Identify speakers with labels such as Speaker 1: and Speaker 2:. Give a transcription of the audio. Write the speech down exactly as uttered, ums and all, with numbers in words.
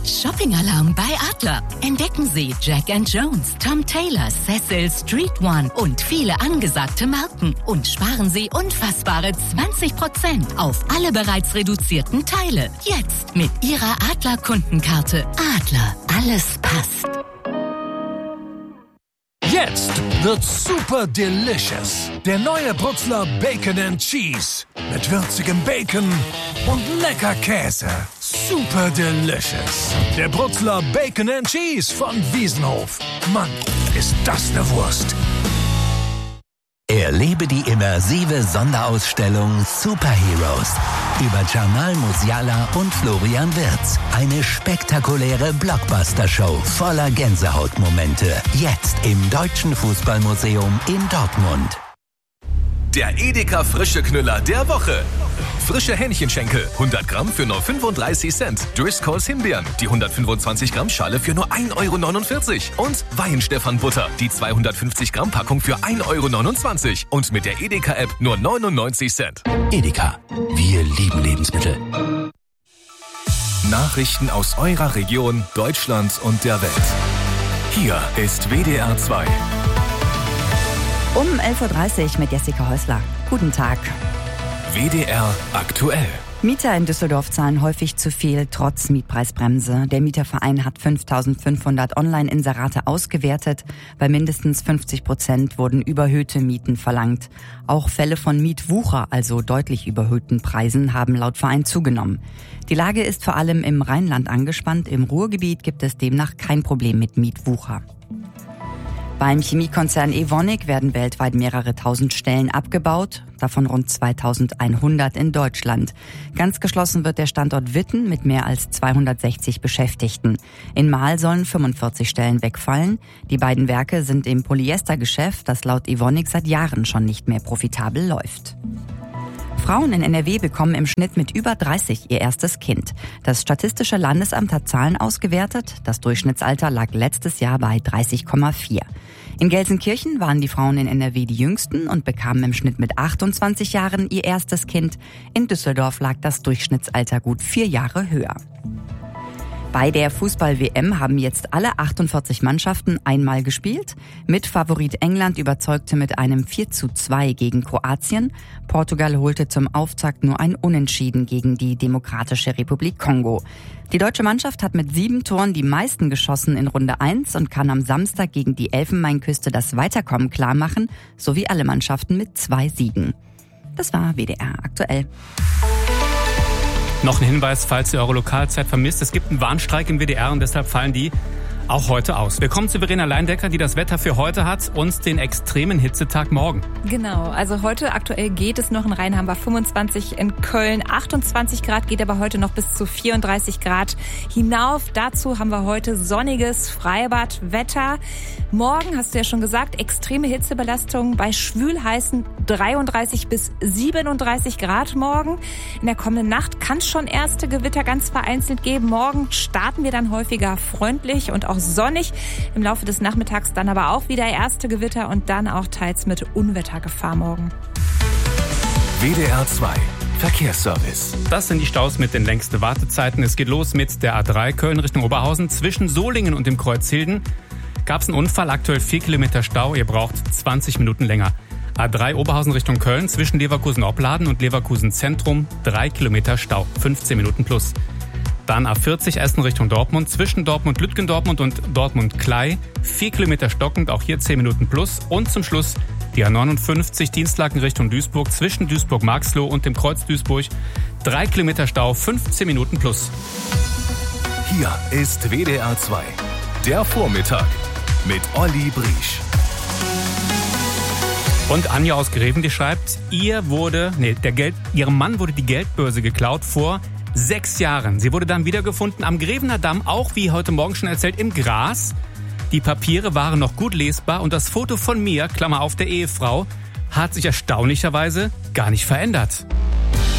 Speaker 1: Shopping-Alarm bei Adler. Entdecken Sie Jack and Jones, Tom Taylor, Cecil, Street One und viele angesagte Marken. Und sparen Sie unfassbare zwanzig Prozent auf alle bereits reduzierten Teile. Jetzt mit Ihrer Adler-Kundenkarte. Adler, alles passt.
Speaker 2: Jetzt wird's super delicious. Der neue Brutzler Bacon and Cheese. Mit würzigem Bacon und lecker Käse. Super delicious. Der Brutzler Bacon and Cheese von Wiesenhof. Mann, ist das eine Wurst.
Speaker 3: Erlebe die immersive Sonderausstellung Superheroes über Jamal Musiala und Florian Wirtz. Eine spektakuläre Blockbuster-Show voller Gänsehautmomente. Jetzt im Deutschen Fußballmuseum in Dortmund.
Speaker 4: Der Edeka Frische Knüller der Woche. Frische Hähnchenschenkel, hundert Gramm für nur fünfunddreißig Cent. Driscolls Himbeeren, die hundertfünfundzwanzig Gramm Schale für nur ein Euro neunundvierzig. Und Weihenstephan Butter, die zweihundertfünfzig Gramm Packung für ein Euro neunundzwanzig. Und mit der Edeka-App nur neunundneunzig Cent.
Speaker 3: Edeka, wir lieben Lebensmittel.
Speaker 4: Nachrichten aus eurer Region, Deutschland und der Welt. Hier ist W D R zwei.
Speaker 5: Um elf Uhr dreißig mit Jessica Häusler. Guten Tag.
Speaker 4: W D R aktuell.
Speaker 5: Mieter in Düsseldorf zahlen häufig zu viel, trotz Mietpreisbremse. Der Mieterverein hat fünftausendfünfhundert Online-Inserate ausgewertet. Bei mindestens fünfzig Prozent wurden überhöhte Mieten verlangt. Auch Fälle von Mietwucher, also deutlich überhöhten Preisen, haben laut Verein zugenommen. Die Lage ist vor allem im Rheinland angespannt. Im Ruhrgebiet gibt es demnach kein Problem mit Mietwucher. Beim Chemiekonzern Evonik werden weltweit mehrere tausend Stellen abgebaut, davon rund zweitausendeinhundert in Deutschland. Ganz geschlossen wird der Standort Witten mit mehr als zweihundertsechzig Beschäftigten. In Marl sollen fünfundvierzig Stellen wegfallen. Die beiden Werke sind im Polyestergeschäft, das laut Evonik seit Jahren schon nicht mehr profitabel läuft. Frauen in N R W bekommen im Schnitt mit über dreißig ihr erstes Kind. Das Statistische Landesamt hat Zahlen ausgewertet. Das Durchschnittsalter lag letztes Jahr bei dreißig Komma vier. In Gelsenkirchen waren die Frauen in N R W die jüngsten und bekamen im Schnitt mit achtundzwanzig Jahren ihr erstes Kind. In Düsseldorf lag das Durchschnittsalter gut vier Jahre höher. Bei der Fußball-W M haben jetzt alle achtundvierzig Mannschaften einmal gespielt. Mitfavorit England überzeugte mit einem vier zu zwei gegen Kroatien. Portugal holte zum Auftakt nur ein Unentschieden gegen die Demokratische Republik Kongo. Die deutsche Mannschaft hat mit sieben Toren die meisten geschossen in Runde eins und kann am Samstag gegen die Elfenbeinküste das Weiterkommen klarmachen, sowie alle Mannschaften mit zwei Siegen. Das war W D R aktuell.
Speaker 6: Noch ein Hinweis, falls ihr eure Lokalzeit vermisst. Es gibt einen Warnstreik im W D R und deshalb fallen die auch heute aus. Wir kommen zu Verena Leindecker, die das Wetter für heute hat und den extremen Hitzetag morgen.
Speaker 7: Genau, also heute aktuell geht es noch. In Rhein haben wir fünfundzwanzig, in Köln achtundzwanzig Grad, geht aber heute noch bis zu vierunddreißig Grad hinauf. Dazu haben wir heute sonniges Freibadwetter. Morgen, hast du ja schon gesagt, extreme Hitzebelastung bei schwülheißen dreiunddreißig bis siebenunddreißig Grad morgen. In der kommenden Nacht kann es schon erste Gewitter ganz vereinzelt geben. Morgen starten wir dann häufiger freundlich und auch sonnig. Im Laufe des Nachmittags dann aber auch wieder erste Gewitter und dann auch teils mit Unwettergefahr morgen.
Speaker 4: W D R zwei Verkehrsservice.
Speaker 6: Das sind die Staus mit den längsten Wartezeiten. Es geht los mit der A drei Köln Richtung Oberhausen. Zwischen Solingen und dem Kreuz Hilden gab es einen Unfall. Aktuell vier Kilometer Stau. Ihr braucht zwanzig Minuten länger. A drei Oberhausen Richtung Köln. Zwischen Leverkusen-Opladen und Leverkusen-Zentrum. drei Kilometer Stau. fünfzehn Minuten plus. Dann A vierzig Essen Richtung Dortmund, zwischen Dortmund, Lütgendortmund und Dortmund-Klei. vier Kilometer stockend, auch hier zehn Minuten plus. Und zum Schluss die A neunundfünfzig Dienstlaken Richtung Duisburg, zwischen Duisburg-Marxloh und dem Kreuz Duisburg. drei Kilometer Stau, fünfzehn Minuten plus.
Speaker 4: Hier ist W D R zwei. Der Vormittag mit Olli Briesch.
Speaker 6: Und Anja aus Greven, die schreibt, ihr wurde, nee, der Geld, ihrem Mann wurde die Geldbörse geklaut vor sechs Jahren. Sie wurde dann wiedergefunden am Grevener Damm, auch wie heute Morgen schon erzählt, im Gras. Die Papiere waren noch gut lesbar und das Foto von mir, Klammer auf der Ehefrau, hat sich erstaunlicherweise gar nicht verändert.